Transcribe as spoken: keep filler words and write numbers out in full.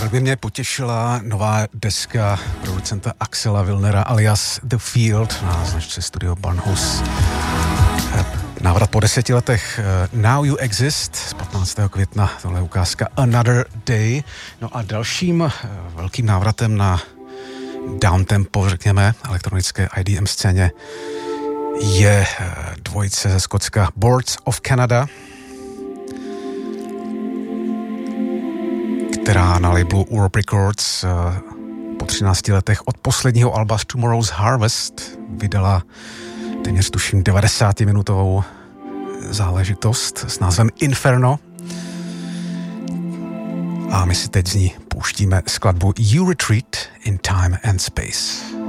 Velmi mě potěšila nová deska producenta Axela Wilnera alias The Field na značce Studio Barnhouse. Návrat po deseti letech Now You Exist z patnáctého května, tohle je ukázka Another Day. No a dalším velkým návratem na downtempo, řekněme, elektronické I D M scéně je dvojice ze Skotska Boards of Canada, která na labelu Europe Records po třinácti letech od posledního alba Tomorrow's Harvest vydala téměř tuším devadesáti-minutovou záležitost s názvem Inferno. A my si teď z ní pouštíme skladbu You Retreat in Time and Space.